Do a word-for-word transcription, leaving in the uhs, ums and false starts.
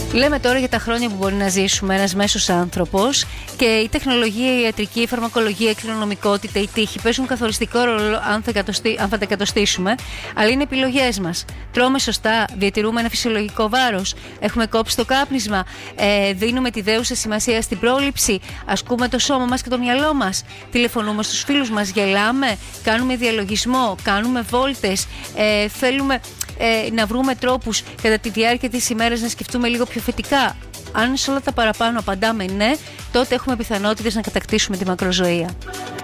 Λέμε τώρα για τα χρόνια που μπορεί να ζήσουμε ένας μέσος άνθρωπος και η τεχνολογία, η ιατρική, η φαρμακολογία, η κληρονομικότητα, η τύχη παίζουν καθοριστικό ρόλο αν θα, κατωστή, αν θα τα κατοστήσουμε, αλλά είναι επιλογές μας. Τρώμε σωστά, διατηρούμε ένα φυσιολογικό βάρος, έχουμε κόψει το κάπνισμα, ε, δίνουμε τη δέουσα σημασία στην πρόληψη, ασκούμε το σώμα μας και το μυαλό μας, τηλεφωνούμε στους φίλους μας, γελάμε, κάνουμε διαλογισμό, κάνουμε βόλτες, ε, θέλουμε ε, να βρούμε τρόπους κατά τη διάρκεια της ημέρας να σκεφτούμε λίγο πιο θετικά. Αν σε όλα τα παραπάνω απαντάμε ναι, τότε έχουμε πιθανότητες να κατακτήσουμε τη μακροζωία.